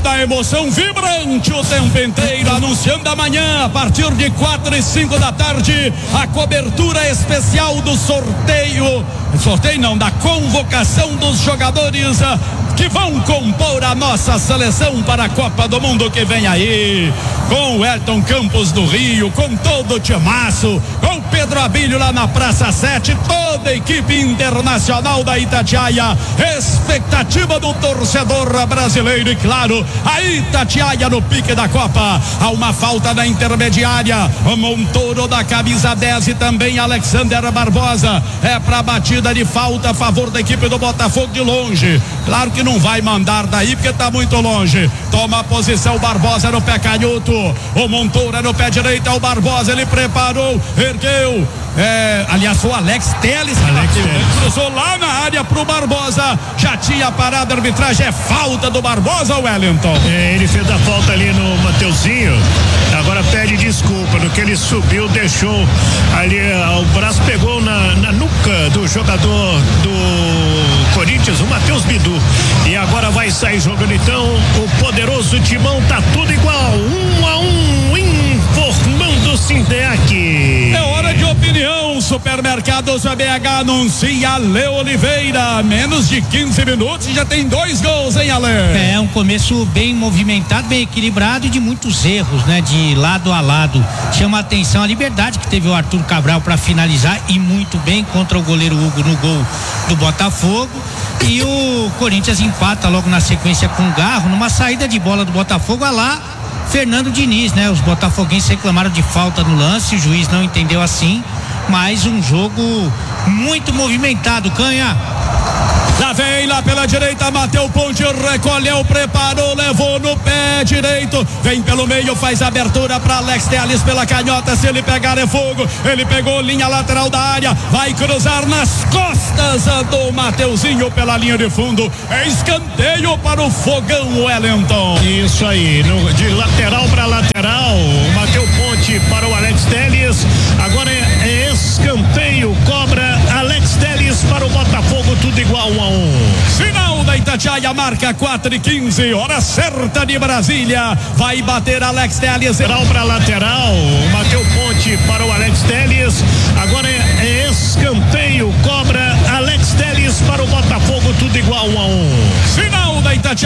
da emoção vibrante o tempo inteiro, anunciando amanhã a partir de 4 e 5 da tarde a cobertura especial do sorteio não, da convocação dos jogadores que vão compor a nossa seleção para a Copa do Mundo que vem aí, com o Elton Campos do Rio, com todo o timaço, com o Pedro Abílio lá na Praça 7, toda a equipe internacional da Itatiaia, expectativa do torcedor brasileiro e claro, a Itatiaia no pique da Copa. Há uma falta na intermediária, o Montoro da camisa 10 e também Alexander Barbosa, é pra batida de falta a favor da equipe do Botafogo de longe, claro que não vai mandar daí porque tá muito longe, toma a posição Barbosa no pé canhoto, o Montoro é no pé direito, é o Barbosa, ele preparou, ergueu, aliás foi o Alex Telles que cruzou lá na área pro Barbosa, já tinha parado a arbitragem, é falta do Barbosa, Wellington. Ele fez a falta ali no Mateuzinho, agora pede desculpa, no que ele subiu, deixou ali, o braço pegou na nuca do jogador do Corinthians, o Matheus Bidu, e agora vai sair jogando então o poderoso Timão, tá tudo igual, 1-1, informando Sindec. É hora de opinião, Supermercados BH anuncia Leo Oliveira, menos de 15 minutos e já tem 2 gols, hein, Ale? É um começo bem movimentado, bem equilibrado e de muitos erros, né, de lado a lado. Chama a atenção a liberdade que teve o Arthur Cabral para finalizar e muito bem contra o goleiro Hugo no gol do Botafogo. E o Corinthians empata logo na sequência com o Garro, numa saída de bola do Botafogo, lá Fernando Diniz, né? Os botafoguenses reclamaram de falta no lance, o juiz não entendeu assim, mas um jogo muito movimentado, Canha. Lá vem lá pela direita, Mateu Ponte, recolheu, preparou, levou no pé direito, vem pelo meio, faz abertura para Alex Telles pela canhota, se ele pegar é fogo, ele pegou linha lateral da área, vai cruzar nas costas do Mateuzinho pela linha de fundo, é escanteio para o Fogão, Wellington. Isso aí, de lateral para lateral, o Mateu Ponte para o Alex Telles, agora é escanteio, cobra Alex Telles para o Botafogo, tudo igual 1-1. Final da Itatiaia, marca 4:15, hora certa de Brasília, vai bater Alex Telles. Lateral para lateral, o Mateu Ponte para o Alex Telles, agora é escanteio, cobra Alex Telles para o Botafogo, tudo igual 1-1. Final da Itatiaia.